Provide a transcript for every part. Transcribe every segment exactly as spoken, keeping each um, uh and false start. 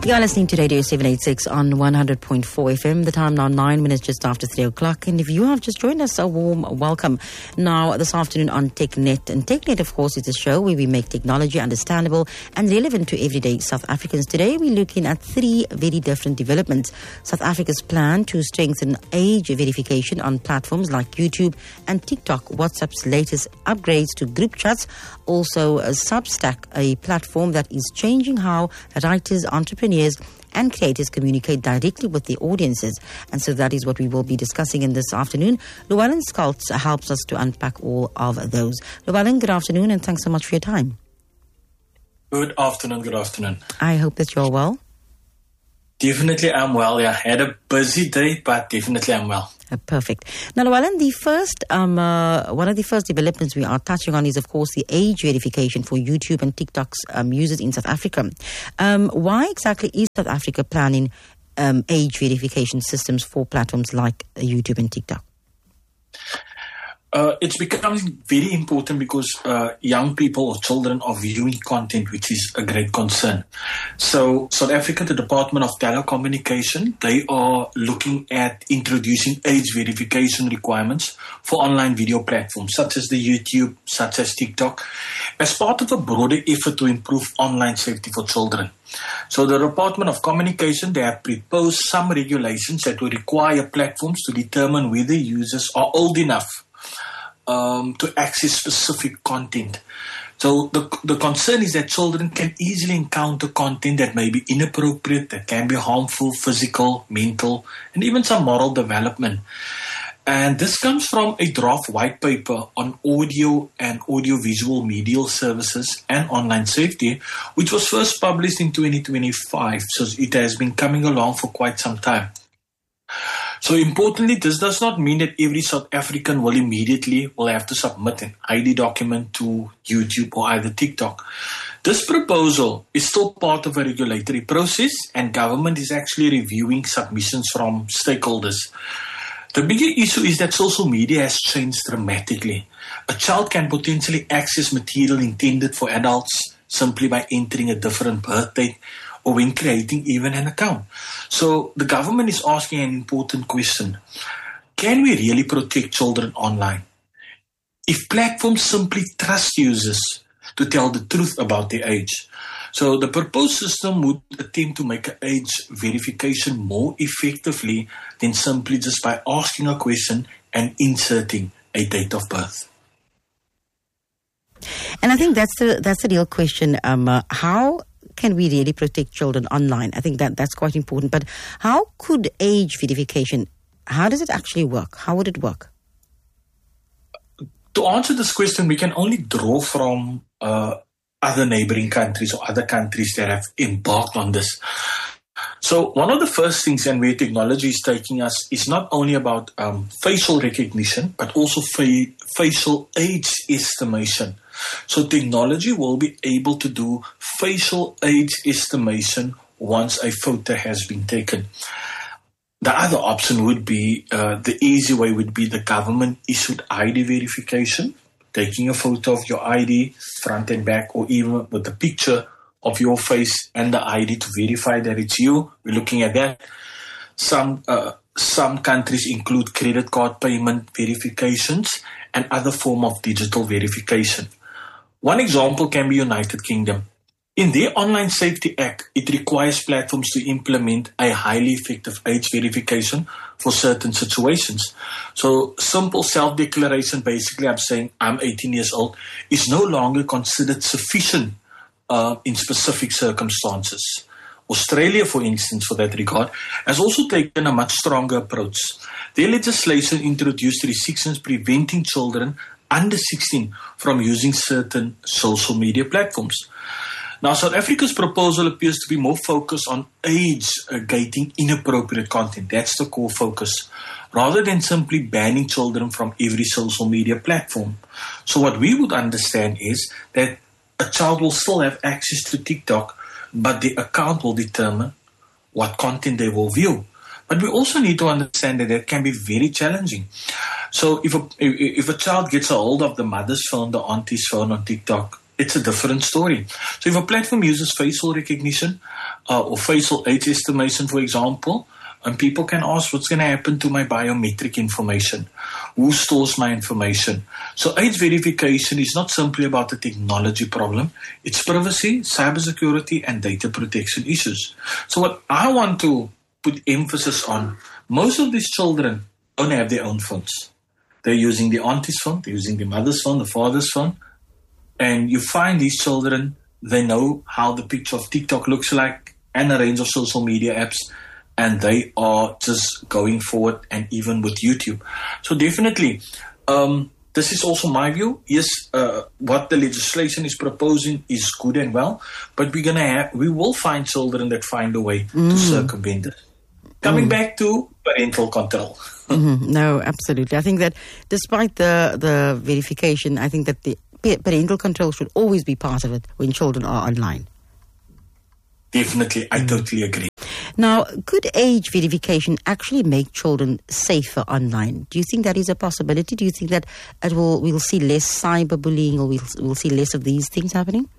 You're listening to Radio seven eighty-six on one hundred point four F M. The time now nine minutes just after three o'clock. And if you have just joined us, a warm welcome. Now, this afternoon on TechNet. And TechNet, of course, is a show where we make technology understandable and relevant to everyday South Africans. Today, we're looking at three very different developments. South Africa's plan to strengthen age verification on platforms like YouTube and TikTok. WhatsApp's latest upgrades to group chats. Also, a Substack, a platform that is changing how writers, entrepreneurs, and creators communicate directly with their audiences. And so that is what we will be discussing in this afternoon. Llewellyn Schaltz helps us to unpack all of those. Llewellyn, good afternoon, and thanks so much for your time. Good afternoon, good afternoon. I hope that you're well. Definitely I'm well, yeah. Had a busy day, but definitely I'm well. Uh, perfect. Now, Llewellyn, the first, um, uh, one of the first developments we are touching on is, of course, the age verification for YouTube and TikTok's um, users in South Africa. Um, why exactly is South Africa planning um, age verification systems for platforms like uh, YouTube and TikTok? Uh, it's becoming very important because uh, young people or children are viewing content, which is a great concern. So South Africa, the Department of Telecommunication, they are looking at introducing age verification requirements for online video platforms such as the YouTube, such as TikTok, as part of a broader effort to improve online safety for children. So the Department of Communication, they have proposed some regulations that will require platforms to determine whether users are old enough Um, to access specific content. So the the concern is that children can easily encounter content that may be inappropriate, that can be harmful, physical, mental, and even some moral development. And this comes from a draft white paper on audio and audiovisual media services and online safety, which was first published in twenty twenty-five. So it has been coming along for quite some time. So importantly, this does not mean that every South African will immediately will have to submit an I D document to YouTube or either TikTok. This proposal is still part of a regulatory process, and government is actually reviewing submissions from stakeholders. The bigger issue is that social media has changed dramatically. A child can potentially access material intended for adults simply by entering a different birth date or when creating even an account. So the government is asking an important question. Can we really protect children online? If platforms simply trust users to tell the truth about their age. So the proposed system would attempt to make age verification more effectively than simply just by asking a question and inserting a date of birth. And I think that's the that's the real question. Um, uh, how can we really protect children online? I think that that's quite important. But how could age verification, how does it actually work? How would it work? To answer this question, we can only draw from uh, other neighboring countries or other countries that have embarked on this. So one of the first things and where technology is taking us is not only about um, facial recognition, but also fa- facial age estimation. So technology will be able to do facial age estimation once a photo has been taken. The other option would be, uh, the easy way would be the government-issued I D verification, taking a photo of your I D, front and back, or even with a picture of your face and the I D to verify that it's you. We're looking at that. Some uh, some countries include credit card payment verifications and other form of digital verification. One example can be United Kingdom. In their Online Safety Act, it requires platforms to implement a highly effective age verification for certain situations. So simple self-declaration, basically I'm saying I'm eighteen years old, is no longer considered sufficient uh, in specific circumstances. Australia, for instance, for that regard, has also taken a much stronger approach. Their legislation introduced restrictions preventing children under sixteen from using certain social media platforms. Now, South Africa's proposal appears to be more focused on age-gating inappropriate content. That's the core focus, rather than simply banning children from every social media platform. So what we would understand is that a child will still have access to TikTok, but the account will determine what content they will view. But we also need to understand that that can be very challenging. So if a, if a child gets a hold of the mother's phone, the auntie's phone on TikTok, it's a different story. So if a platform uses facial recognition, uh, or facial age estimation, for example. And people can ask, what's going to happen to my biometric information? Who stores my information? So age verification is not simply about a technology problem. It's privacy, cybersecurity, and data protection issues. So what I want to put emphasis on, most of these children don't have their own phones. They're using the auntie's phone, they're using the mother's phone, the father's phone. And you find these children, they know how the picture of TikTok looks like and a range of social media apps. And they are just going forward, and even with YouTube. So definitely, um, this is also my view. Yes, uh, what the legislation is proposing is good and well, but we're gonna have, we will find children that find a way mm. to circumvent it. Coming mm. back to parental control. Mm-hmm. No, absolutely. I think that despite the the verification, I think that the parental control should always be part of it when children are online. Definitely, I mm. totally agree. Now, could age verification actually make children safer online? Do you think that is a possibility? Do you think that it will we'll see less cyberbullying, or we'll, we'll see less of these things happening?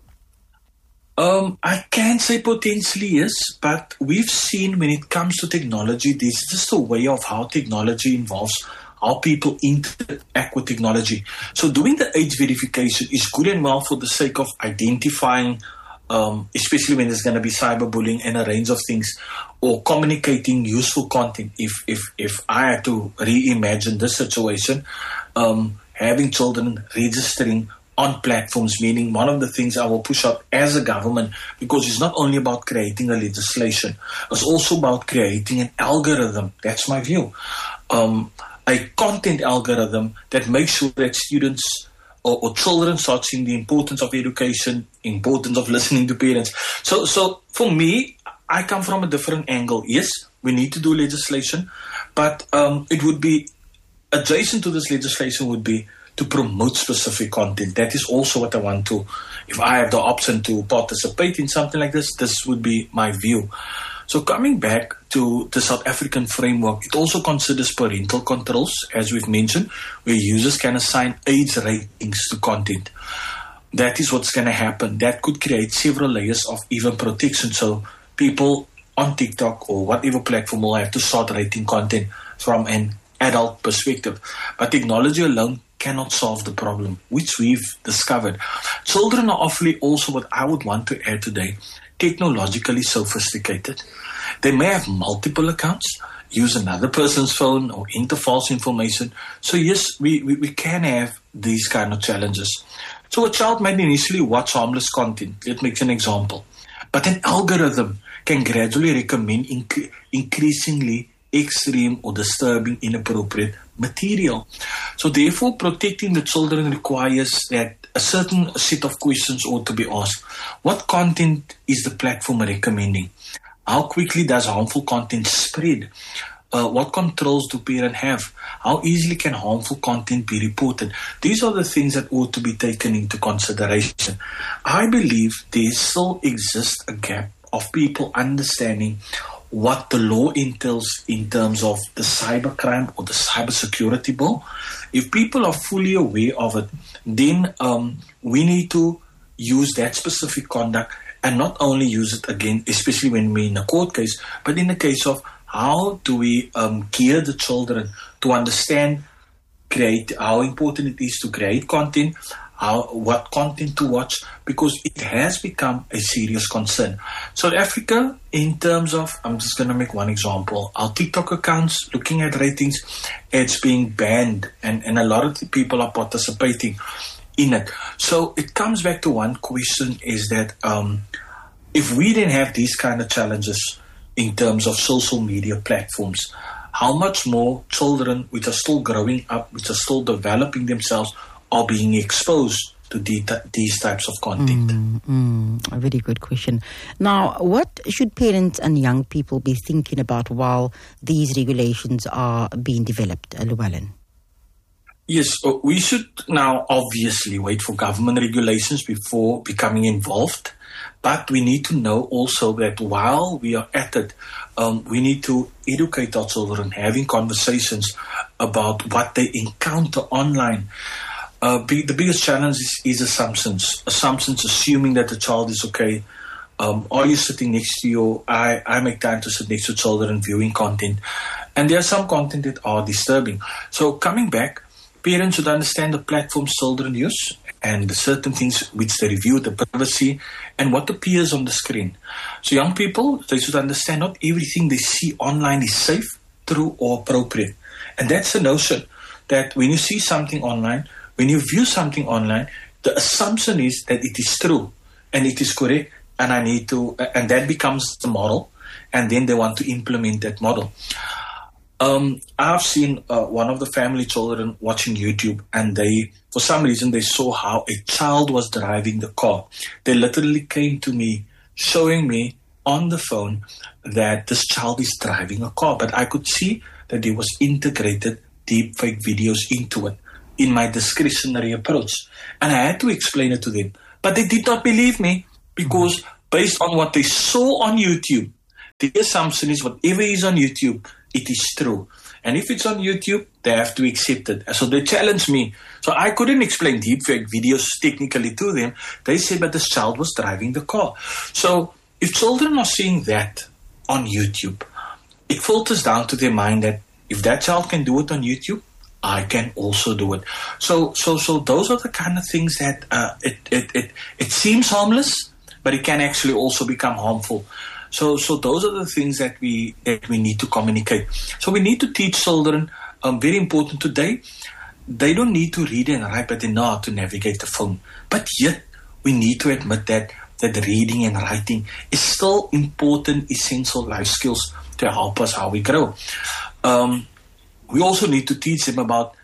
Um, I can say potentially yes, but we've seen when it comes to technology, this is just a way of how technology involves how people interact with technology. So doing the age verification is good and well for the sake of identifying Um, especially when there's going to be cyberbullying and a range of things, or communicating useful content. If if if I had to reimagine this situation, um, having children registering on platforms, meaning one of the things I will push up as a government, because it's not only about creating a legislation, it's also about creating an algorithm. That's my view. Um, a content algorithm that makes sure that students Or, or children start seeing the importance of education, importance of listening to parents. So, so for me, I come from a different angle. Yes, we need to do legislation, but um, it would be adjacent to this legislation would be to promote specific content. That is also what I want to. If I have the option to participate in something like this, this would be my view. So coming back to the South African framework, it also considers parental controls, as we've mentioned, where users can assign age ratings to content. That is what's going to happen. That could create several layers of even protection. So people on TikTok or whatever platform will have to start rating content from an adult perspective. But technology alone cannot solve the problem, which we've discovered. Children are awfully also, what I would want to add today, technologically sophisticated. They may have multiple accounts, use another person's phone, or enter false information. So yes, we, we, we can have these kind of challenges. So a child might initially watch harmless content. Let's make an example. But an algorithm can gradually recommend inc- increasingly extreme or disturbing, inappropriate material. So therefore, protecting the children requires that a certain set of questions ought to be asked. What content is the platform recommending? How quickly does harmful content spread? Uh, what controls do parents have? How easily can harmful content be reported? These are the things that ought to be taken into consideration. I believe there still exists a gap of people understanding what the law entails in terms of the cybercrime or the cybersecurity bill. If people are fully aware of it, then um, we need to use that specific conduct and not only use it again, especially when we're in a court case, but in the case of how do we um, gear the children to understand, create how important it is to create content, how, what content to watch, because it has become a serious concern. South Africa, in terms of, I'm just going to make one example, our TikTok accounts, looking at ratings, it's being banned, and, and a lot of the people are participating in it. So it comes back to one question, is that um, if we didn't have these kind of challenges in terms of social media platforms, how much more children which are still growing up, which are still developing themselves, are being exposed to de- these types of content? Mm, mm, a very good question. Now, what should parents and young people be thinking about while these regulations are being developed, Llewellyn? Yes, we should now obviously wait for government regulations before becoming involved. But we need to know also that while we are at it, um, we need to educate our children, having conversations about what they encounter online. Uh, be, the biggest challenge is, is assumptions. Assumptions, assuming that the child is okay Um, are you sitting next to your, I, I make time to sit next to children viewing content. And there are some content that are disturbing. So coming back, parents should understand the platforms children use and the certain things which they review, the privacy, and what appears on the screen. So young people, they should understand not everything they see online is safe, true, or appropriate. And that's the notion that when you see something online, when you view something online, the assumption is that it is true and it is correct, and I need to, and that becomes the model, and then they want to implement that model. Um, I've seen uh, one of the family children watching YouTube, and they, for some reason, they saw how a child was driving the car. They literally came to me, showing me on the phone that this child is driving a car, but I could see that there was integrated deepfake videos into it in my discretionary approach, and I had to explain it to them, but they did not believe me because based on what they saw on YouTube, the assumption is whatever is on YouTube, it is true. And if it's on YouTube, they have to accept it. So they challenged me. So I couldn't explain deepfake videos technically to them. They said, but this child was driving the car. So if children are seeing that on YouTube, it filters down to their mind that if that child can do it on YouTube, I can also do it. So so, so those are the kind of things that uh, it, it, it, it seems harmless, but it can actually also become harmful. So, so those are the things that we that we need to communicate. So we need to teach children. Um, very important today. They don't need to read and write, but they know how to navigate the phone. But yet, we need to admit that that reading and writing is still important, essential life skills to help us how we grow. Um, we also need to teach them about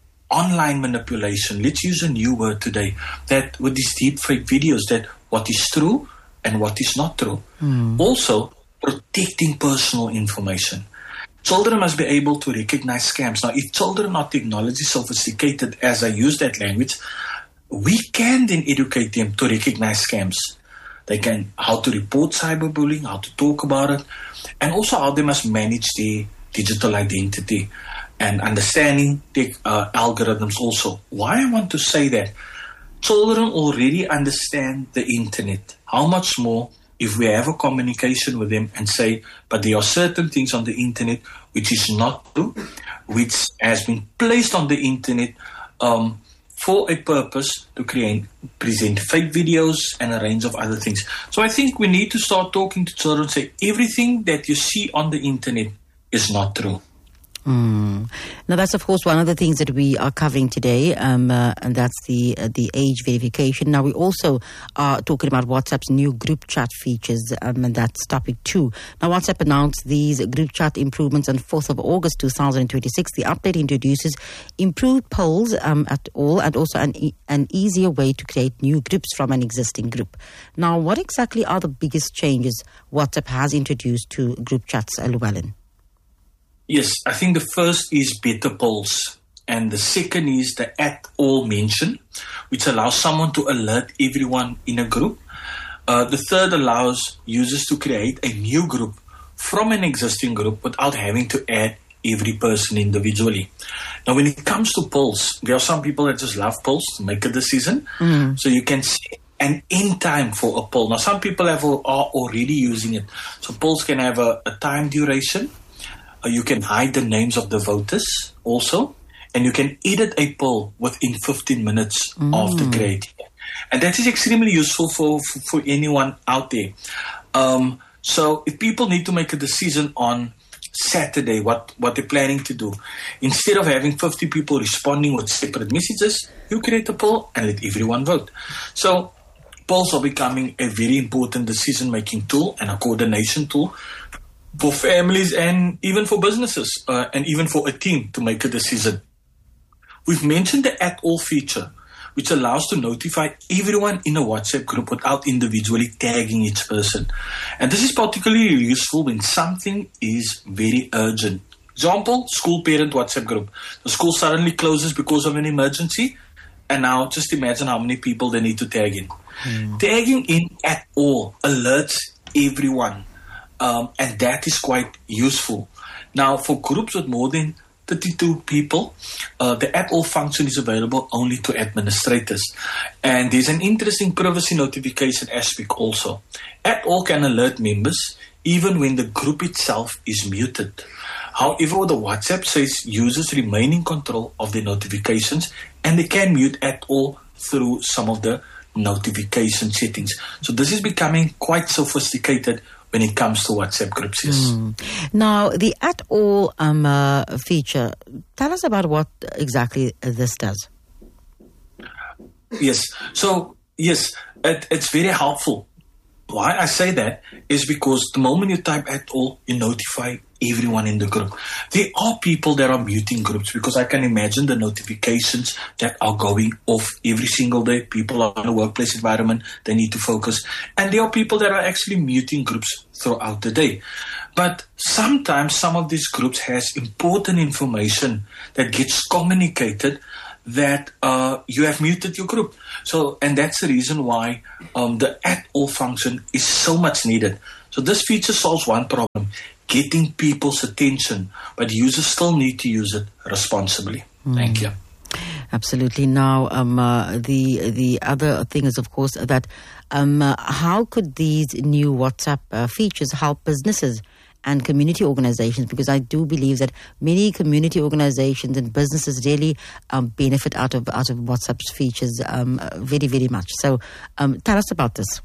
online manipulation. Let's use a new word today. That with these deepfake videos, that what is true and what is not true. Mm. Also, protecting personal information. Children must be able to recognize scams. Now, if children are technology sophisticated, as I use that language, we can then educate them to recognize scams. They can, how to report cyberbullying, how to talk about it, and also how they must manage their digital identity and understanding the uh, algorithms also. Why I want to say that? Children already understand the internet. How much more if we have a communication with them and say, but there are certain things on the internet which is not true, which has been placed on the internet um, for a purpose to create, present fake videos and a range of other things. So I think we need to start talking to children, say everything that you see on the internet is not true. Mm. Now, that's, of course, one of the things that we are covering today, um, uh, and that's the uh, the age verification. Now, we also are talking about WhatsApp's new group chat features, um, and that's topic two. Now, WhatsApp announced these group chat improvements on fourth of August two thousand twenty-six. The update introduces improved polls um, at all, and also an, e- an easier way to create new groups from an existing group. Now, what exactly are the biggest changes WhatsApp has introduced to group chats, Llewellyn? Yes, I think the first is better polls, and the second is the at all mention, which allows someone to alert everyone in a group. Uh, the third allows users to create a new group from an existing group without having to add every person individually. Now, when it comes to polls, there are some people that just love polls to make a decision. Mm. So you can see an end time for a poll. Now, some people have are already using it. So polls can have a, a time duration. Uh, you can hide the names of the voters also, and you can edit a poll within fifteen minutes mm. after creating it. And that is extremely useful for, for, for anyone out there. Um, so if people need to make a decision on Saturday, what, what they're planning to do, instead of having fifty people responding with separate messages, you create a poll and let everyone vote. So polls are becoming a very important decision-making tool and a coordination tool for families and even for businesses uh, and even for a team to make a decision. We've mentioned the at all feature, which allows to notify everyone in a WhatsApp group without individually tagging each person. And this is particularly useful when something is very urgent. Example, school parent WhatsApp group. The school suddenly closes because of an emergency, and now just imagine how many people they need to tag in. Mm. Tagging in at all alerts everyone. Um, and that is quite useful. Now, for groups with more than thirty-two people, uh, the at all function is available only to administrators. And there's an interesting privacy notification aspect also. At all can alert members even when the group itself is muted. However, the WhatsApp says users remain in control of their notifications and they can mute at all through some of the notification settings. So this is becoming quite sophisticated when it comes to WhatsApp groups. Yes. Mm. Now, the at all um, uh, feature, tell us about what exactly this does. Yes. So, yes, it, it's very helpful. Why I say that is because the moment you type at all, you notify everyone in the group. There are people that are muting groups because I can imagine the notifications that are going off every single day. People are in a workplace environment, they need to focus. And there are people that are actually muting groups throughout the day. But sometimes some of these groups has important information that gets communicated that uh, you have muted your group. So, and that's the reason why um, the at all function is so much needed. So this feature solves one problem, getting people's attention, but users still need to use it responsibly. Mm. Thank you. Absolutely. Now, um, uh, the the other thing is, of course, that um, uh, how could these new WhatsApp uh, features help businesses and community organizations? Because I do believe that many community organizations and businesses really um, benefit out of out of WhatsApp's features um, very, very much. So um, tell us about this.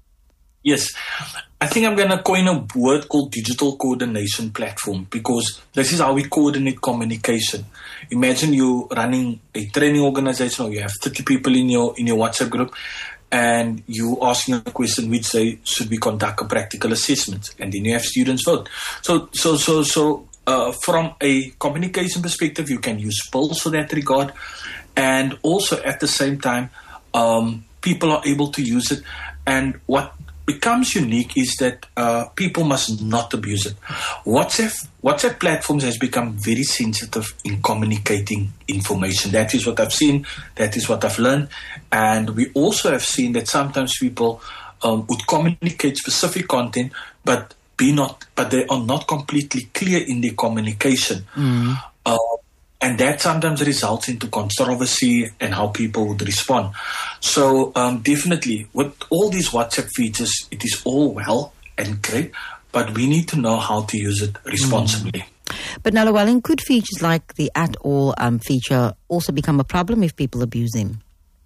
Yes. I think I'm going to coin a word called digital coordination platform because this is how we coordinate communication. Imagine you running a training organization or you have thirty people in your in your WhatsApp group and you asking a question which say, should we conduct a practical assessment? And then you have students vote. So, so, so, so uh, from a communication perspective, you can use polls for that regard. And also at the same time, um, people are able to use it. And what becomes unique is that uh, people must not abuse it. WhatsApp WhatsApp platforms has become very sensitive in communicating information. That is what I've seen. That is what I've learned. And we also have seen that sometimes people um, would communicate specific content, but be not, but they are not completely clear in their communication. Mm. Uh, And that sometimes results into controversy and how people would respond. So um, definitely, with all these WhatsApp features, it is all well and great, but we need to know how to use it responsibly. Mm. But now, Llewellyn, could features like the at all um, feature also become a problem if people abuse them?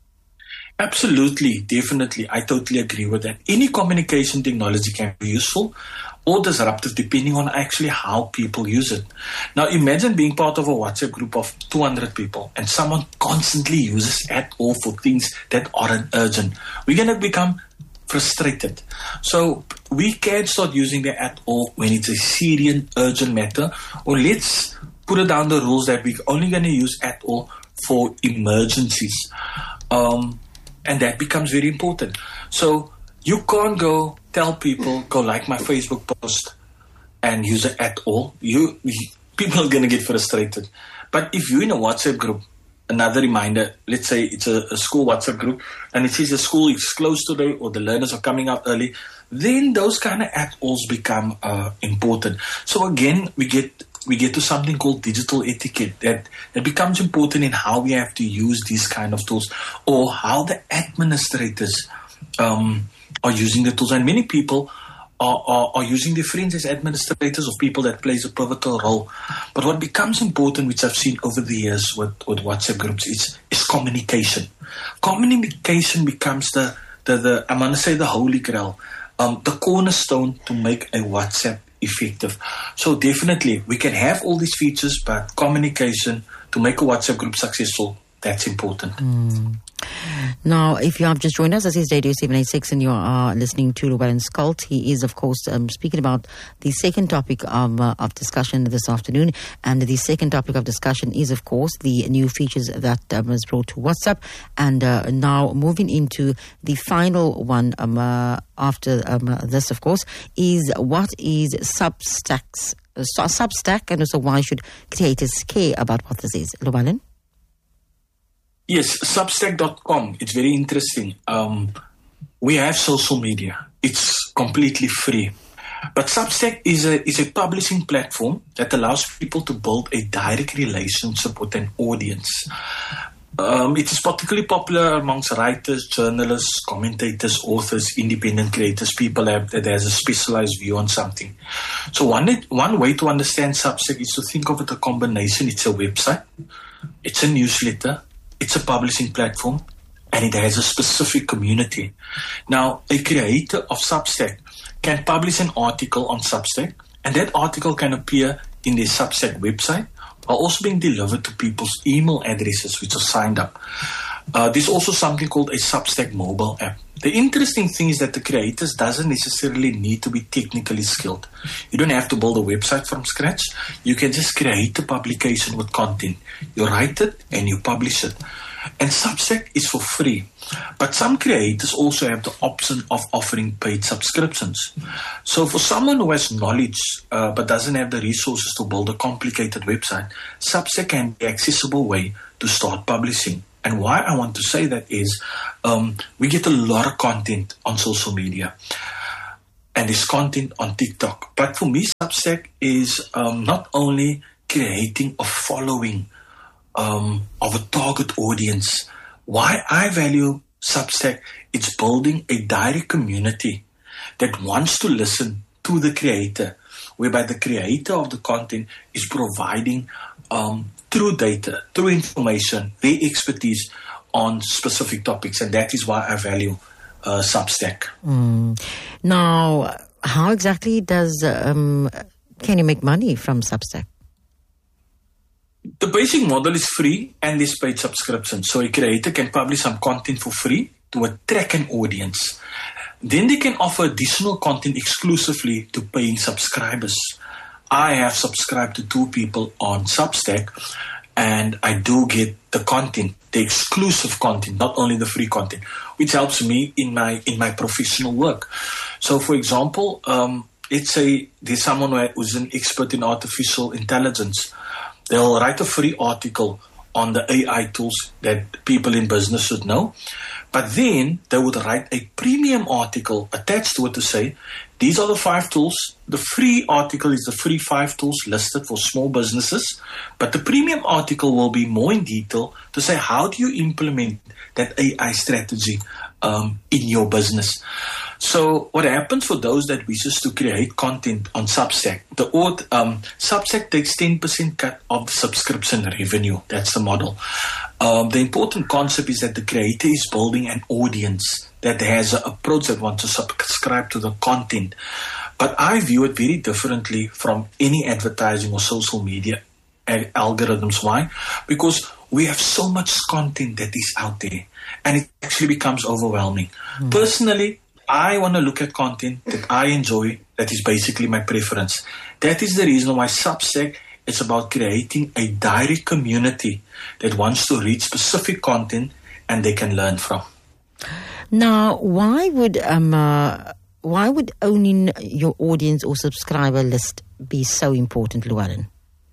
Absolutely, definitely. I totally agree with that. Any communication technology can be useful or disruptive depending on actually how people use it. Now imagine being part of a WhatsApp group of two hundred people and someone constantly uses at all for things that aren't urgent. We're going to become frustrated. So we can start using the at all when it's a serious, urgent matter, or let's put it down the rules that we're only going to use at all for emergencies. Um, and that becomes very important. So you can't go tell people, go like my Facebook post and use it at all. You, people are going to get frustrated. But if you're in a WhatsApp group, another reminder, let's say it's a, a school WhatsApp group and it says the school is closed today or the learners are coming out early, then those kind of at-alls become uh, important. So again, we get we get to something called digital etiquette that, that becomes important in how we have to use these kind of tools or how the administrators um, are using the tools. And many people are, are, are using their friends as administrators of people that plays a pivotal role. But what becomes important, which I've seen over the years with, with WhatsApp groups, is, is communication. Communication becomes the, the, the I'm going to say the holy grail, um, the cornerstone to make a WhatsApp effective. So definitely we can have all these features, but communication to make a WhatsApp group successful, that's important. Mm. Now, if you have just joined us, this is Radio seven eighty-six and you are listening to Llewellyn Schalk. He is, of course, um, speaking about the second topic of, uh, of discussion this afternoon. And the second topic of discussion is, of course, the new features that um, was brought to WhatsApp. And uh, now moving into the final one um, uh, after um, uh, this, of course, is what is Substack's, uh, Substack, and also why should creators care about what this is? Llewellyn? Yes, Substack dot com. It's very interesting. Um, we have social media. It's completely free. But Substack is a is a publishing platform that allows people to build a direct relationship with an audience. Um, it is particularly popular amongst writers, journalists, commentators, authors, independent creators, people have, that has a specialized view on something. So one one way to understand Substack is to think of it a combination. It's a website, it's a newsletter, it's a publishing platform, and it has a specific community. Now, a creator of Substack can publish an article on Substack, and that article can appear in the Substack website, are also being delivered to people's email addresses which are signed up. Uh, there's also something called a Substack mobile app. The interesting thing is that the creators doesn't necessarily need to be technically skilled. You don't have to build a website from scratch. You can just create a publication with content. You write it and you publish it. And Substack is for free. But some creators also have the option of offering paid subscriptions. So for someone who has knowledge uh, but doesn't have the resources to build a complicated website, Substack can be an accessible way to start publishing. And why I want to say that is um, we get a lot of content on social media. And there's content on TikTok. But for me, Substack is um, not only creating a following Um, of a target audience. Why I value Substack, it's building a direct community that wants to listen to the creator, whereby the creator of the content is providing um, true data, true information, their expertise on specific topics, and that is why I value uh, Substack. Mm. Now, how exactly does um, can you make money from Substack? The basic model is free and there's paid subscription. So a creator can publish some content for free to attract an audience. Then they can offer additional content exclusively to paying subscribers. I have subscribed to two people on Substack, and I do get the content, the exclusive content, not only the free content, which helps me in my in my professional work. So for example, um, let's say there's someone who's an expert in artificial intelligence. They'll write a free article on the A I tools that people in business should know. But then they would write a premium article attached to it to say, these are the five tools. The free article is the free five tools listed for small businesses. But the premium article will be more in detail to say, how do you implement that A I strategy um, in your business? So what happens for those that wishes to create content on Substack, the um, Substack takes ten percent cut of the subscription revenue. That's the model. Um, the important concept is that the creator is building an audience that has an approach that wants to subscribe to the content. But I view it very differently from any advertising or social media algorithms. Why? Because we have so much content that is out there and it actually becomes overwhelming. Mm. Personally, I want to look at content that I enjoy, that is basically my preference. That is the reason why Substack is about creating a direct community that wants to read specific content and they can learn from. Now, why would um uh, why would owning your audience or subscriber list be so important, Llewellyn?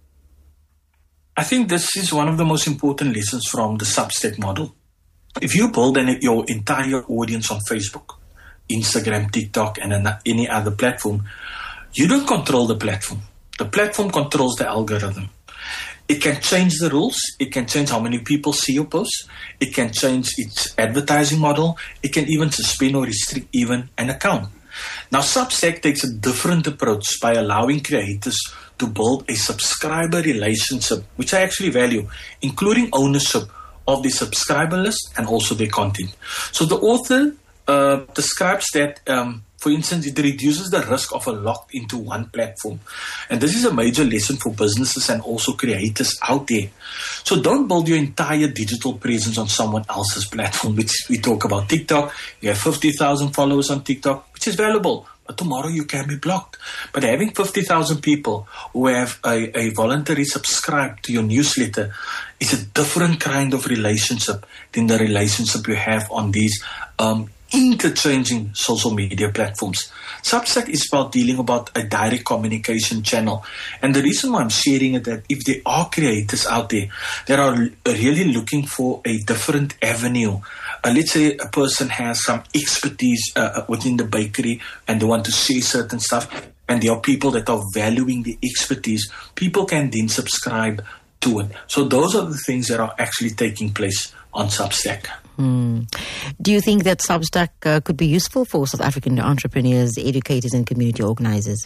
I think this is one of the most important lessons from the Substack model. If you build an, your entire audience on Facebook, Instagram, TikTok, and any other platform, you don't control the platform. The platform controls the algorithm. It can change the rules. It can change how many people see your posts. It can change its advertising model. It can even suspend or restrict even an account. Now, Substack takes a different approach by allowing creators to build a subscriber relationship, which I actually value, including ownership of the subscriber list and also their content. So the author Uh, describes that, um, for instance, it reduces the risk of a locked into one platform. And this is a major lesson for businesses and also creators out there. So don't build your entire digital presence on someone else's platform, which we talk about TikTok. You have fifty thousand followers on TikTok, which is valuable. But tomorrow you can be blocked. But having fifty thousand people who have a, a voluntary subscribe to your newsletter is a different kind of relationship than the relationship you have on these um, interchanging social media platforms. Substack is about dealing about a direct communication channel. And the reason why I'm sharing it, that if there are creators out there that are really looking for a different avenue, uh, let's say a person has some expertise uh, within the bakery and they want to share certain stuff, and there are people that are valuing the expertise, people can then subscribe to it. So those are the things that are actually taking place on Substack. Hmm. Do you think that Substack uh, could be useful for South African entrepreneurs, educators and community organizers?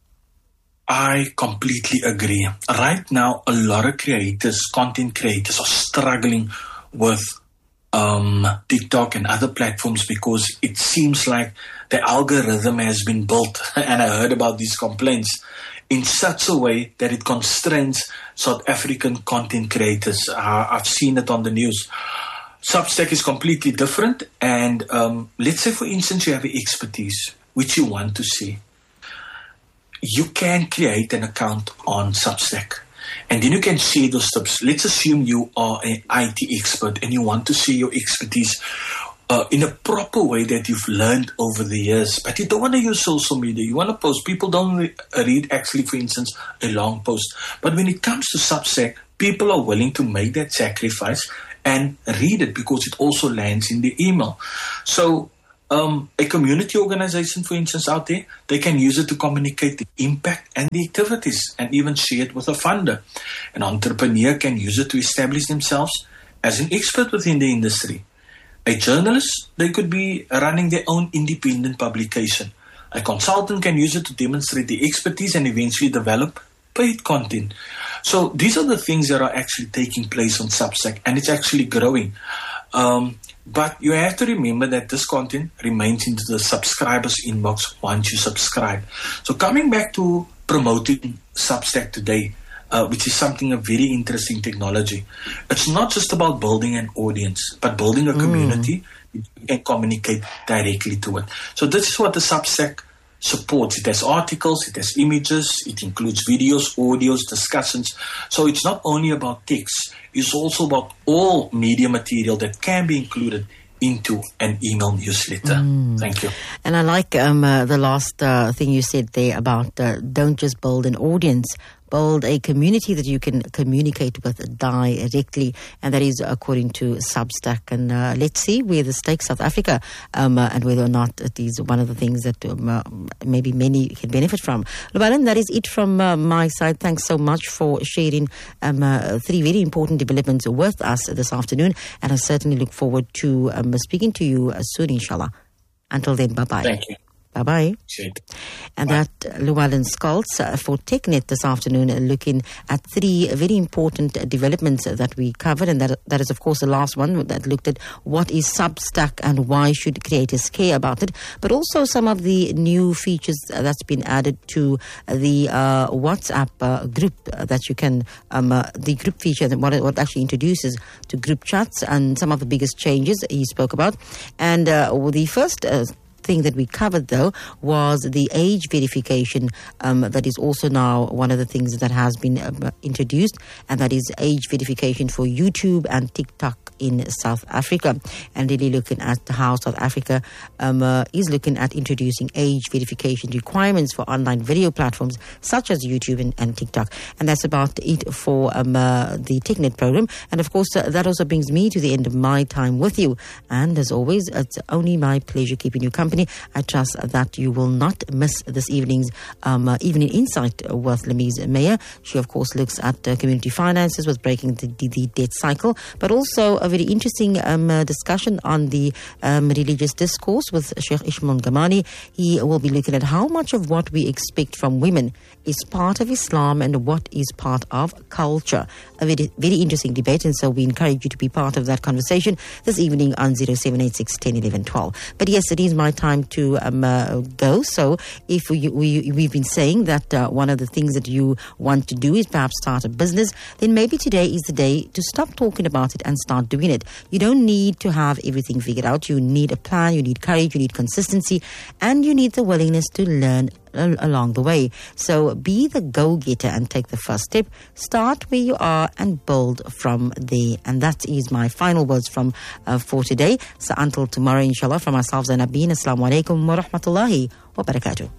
I completely agree. Right now, a lot of creators, content creators are struggling with um, TikTok and other platforms because it seems like the algorithm has been built, and I heard about these complaints, in such a way that it constrains South African content creators. Uh, I've seen it on the news. Substack is completely different, and um, let's say, for instance, you have an expertise which you want to see. You can create an account on Substack, and then you can share those tips. Let's assume you are an I T expert and you want to share your expertise uh, in a proper way that you've learned over the years, but you don't want to use social media. You want to post. People don't re- read, actually, for instance, a long post. But when it comes to Substack, people are willing to make that sacrifice and read it because it also lands in the email. So um, a community organization, for instance, out there, they can use it to communicate the impact and the activities and even share it with a funder. An entrepreneur can use it to establish themselves as an expert within the industry. A journalist, they could be running their own independent publication. A consultant can use it to demonstrate the expertise and eventually develop paid content. So these are the things that are actually taking place on Substack, and it's actually growing. Um, but you have to remember that this content remains into the subscribers' inbox once you subscribe. So coming back to promoting Substack today, uh, which is something, a very interesting technology. It's not just about building an audience, but building a community. Mm. You can communicate directly to it. So this is what the Substack supports. It has articles, it has images, it includes videos, audios, discussions. So it's not only about text, it's also about all media material that can be included into an email newsletter. Mm. Thank you. And I like um, uh, the last uh, thing you said there about uh, don't just build an audience, build a community that you can communicate with directly, and that is according to Substack. And uh, let's see where this takes South Africa, um, uh, and whether or not it is one of the things that um, uh, maybe many can benefit from. Lubalan, that is it from uh, my side. Thanks so much for sharing um, uh, three very important developments with us this afternoon, and I certainly look forward to um, speaking to you soon, inshallah. Until then, bye-bye. Thank you. Bye-bye. Sure. And Bye. that Llewellyn Scholtz uh, for TechNet this afternoon, uh, looking at three very important uh, developments uh, that we covered. And that that is, of course, the last one that looked at what is Substack and why should creators care about it. But also some of the new features uh, that's been added to uh, the uh, WhatsApp uh, group uh, that you can, um, uh, the group feature, that what it what actually introduces to group chats, and some of the biggest changes he spoke about. And uh, the first uh, thing that we covered, though, was the age verification. Um, that is also now one of the things that has been uh, introduced, and that is age verification for YouTube and TikTok in South Africa, and really looking at how South Africa um, uh, is looking at introducing age verification requirements for online video platforms such as YouTube and, and TikTok. And that's about it for um, uh, the TechNet program. And of course, uh, that also brings me to the end of my time with you. And as always, it's only my pleasure keeping you company. I trust that you will not miss this evening's um, uh, Evening Insight with Lamise Meyer. She, of course, looks at uh, community finances with breaking the, the, the debt cycle, but also a very interesting um, uh, discussion on the um, religious discourse with Sheikh Ishmael Gamani. He will be looking at how much of what we expect from women is part of Islam and what is part of culture. A very, very interesting debate, and so we encourage you to be part of that conversation this evening on zero seven eight six, one zero one one, one two. But yes, it is my time to um, uh, go. So if we, we, we've been saying that uh, one of the things that you want to do is perhaps start a business, then maybe today is the day to stop talking about it and start doing it. You don't need to have everything figured out. You need a plan, you need courage, you need consistency, and you need the willingness to learn along the way. So be the go-getter and take the first step. Start where you are and build from there. And that is my final words from uh, for today. So until tomorrow, inshallah, from ourselves and Nabeen, Assalamu alaikum wa rahmatullahi wa barakatuh.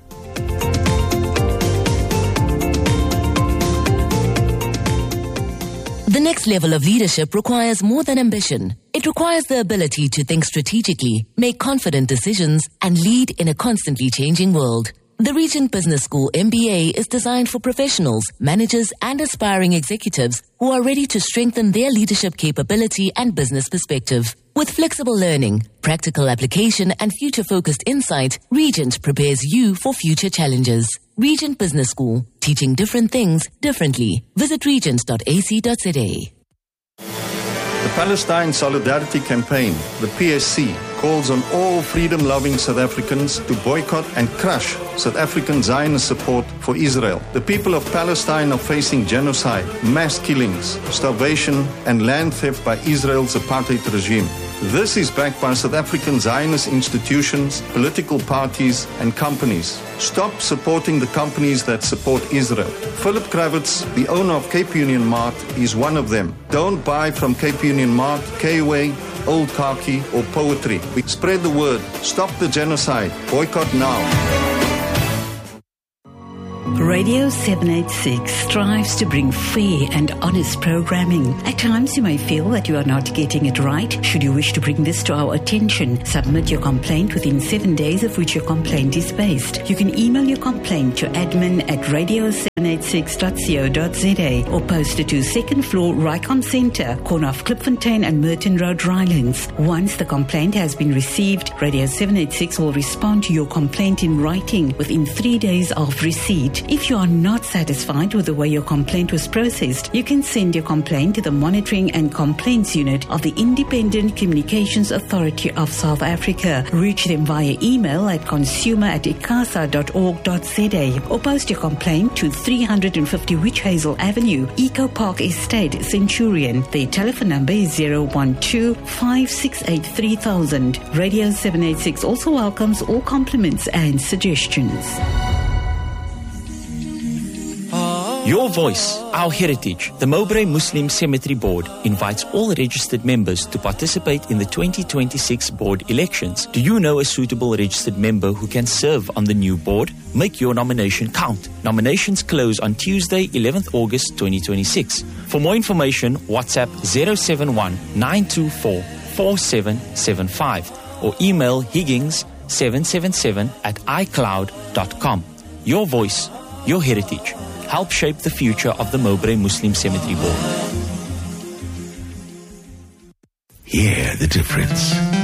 The next level of leadership requires more than ambition. It requires the ability to think strategically, make confident decisions, and lead in a constantly changing world. The Regent Business School M B A is designed for professionals, managers and aspiring executives who are ready to strengthen their leadership capability and business perspective. With flexible learning, practical application and future-focused insight, Regent prepares you for future challenges. Regent Business School, teaching different things differently. Visit regent dot a c dot z a. The Palestine Solidarity Campaign, the P S C, calls on all freedom-loving South Africans to boycott and crush South African Zionist support for Israel. The people of Palestine are facing genocide, mass killings, starvation, and land theft by Israel's apartheid regime. This is backed by South African Zionist institutions, political parties, and companies. Stop supporting the companies that support Israel. Philip Kravitz, the owner of Cape Union Mart, is one of them. Don't buy from Cape Union Mart, K-Way, Old Khaki, or Poetry. We spread the word. Stop the genocide. Boycott now. Radio seven eighty-six strives to bring fair and honest programming. At times you may feel that you are not getting it right. Should you wish to bring this to our attention, submit your complaint within seven days of which your complaint is based. You can email your complaint to admin at radio seven eighty-six dot co dot z a or post it to second floor Rycon Centre, corner of Klipfontein and Merton Road, Rylands. Once the complaint has been received, Radio seven eighty-six will respond to your complaint in writing within three days of receipt. If you are not satisfied with the way your complaint was processed, you can send your complaint to the Monitoring and Complaints Unit of the Independent Communications Authority of South Africa. Reach them via email at consumer at icasa dot org dot z a or post your complaint to three hundred fifty Witch Hazel Avenue, Eco Park Estate, Centurion. Their telephone number is zero one two, five six eight, three thousand. Radio seven eighty-six also welcomes all compliments and suggestions. Your voice, our heritage. The Mowbray Muslim Cemetery Board invites all registered members to participate in the twenty twenty-six board elections. Do you know a suitable registered member who can serve on the new board? Make your nomination count. Nominations close on Tuesday, eleventh August twenty twenty-six. For more information, WhatsApp zero seven one, nine two four, four seven seven five or email higgins seven seven seven at icloud dot com. Your voice, your heritage. Help shape the future of the Mowbray Muslim Cemetery Board. Hear the difference.